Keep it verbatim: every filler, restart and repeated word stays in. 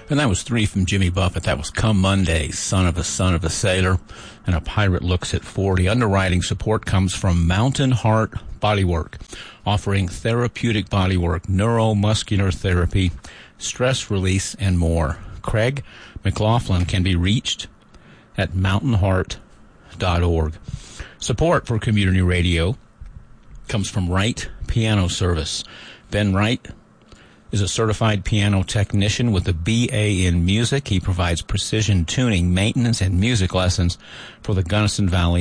And that was three from Jimmy Buffett. That was Come Monday, Son of a Son of a Sailor, and A Pirate Looks at forty. Underwriting support comes from Mountain Heart Bodywork, offering therapeutic bodywork, neuromuscular therapy, stress release, and more. Craig McLaughlin can be reached at mountain heart dot org. Support for community radio comes from Wright Piano Service. Ben Wright is a certified piano technician with a B A in music. He provides precision tuning, maintenance, and music lessons for the Gunnison Valley